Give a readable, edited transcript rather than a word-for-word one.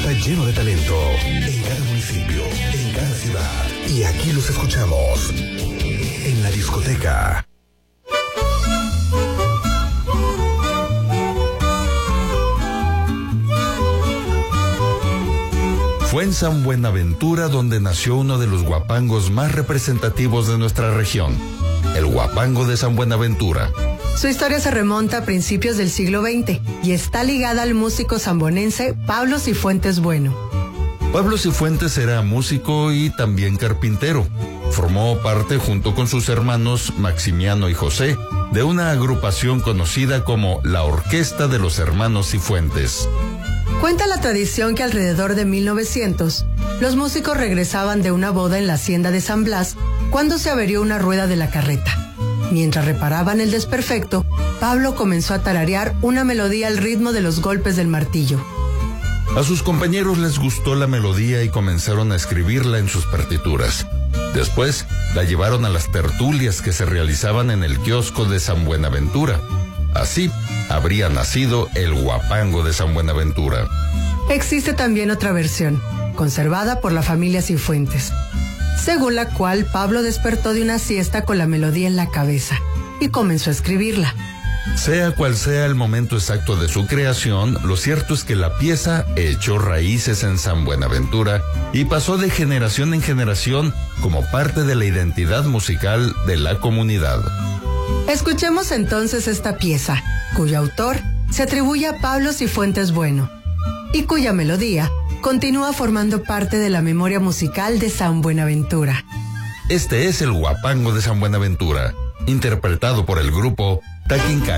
está lleno de talento. En cada municipio, en cada ciudad. Y aquí los escuchamos. En la discoteca. Fue en San Buenaventura donde nació uno de los guapangos más representativos de nuestra región, el guapango de San Buenaventura. Su historia se remonta a principios del siglo XX y está ligada al músico sanbonense Pablo Cifuentes Bueno. Pablo Cifuentes era músico y también carpintero. Formó parte, junto con sus hermanos Maximiano y José, de una agrupación conocida como la Orquesta de los Hermanos Cifuentes. Cuenta la tradición que alrededor de 1900, los músicos regresaban de una boda en la hacienda de San Blas cuando se averió una rueda de la carreta. Mientras reparaban el desperfecto, Pablo comenzó a tararear una melodía al ritmo de los golpes del martillo. A sus compañeros les gustó la melodía y comenzaron a escribirla en sus partituras. Después, la llevaron a las tertulias que se realizaban en el kiosco de San Buenaventura. Así, habría nacido el guapango de San Buenaventura. Existe también otra versión, conservada por la familia Cifuentes, según la cual Pablo despertó de una siesta con la melodía en la cabeza y comenzó a escribirla. Sea cual sea el momento exacto de su creación, lo cierto es que la pieza echó raíces en San Buenaventura y pasó de generación en generación como parte de la identidad musical de la comunidad. Escuchemos entonces esta pieza, cuyo autor se atribuye a Pablo Cifuentes Bueno y cuya melodía continúa formando parte de la memoria musical de San Buenaventura. Este es el guapango de San Buenaventura, interpretado por el grupo Taquincay.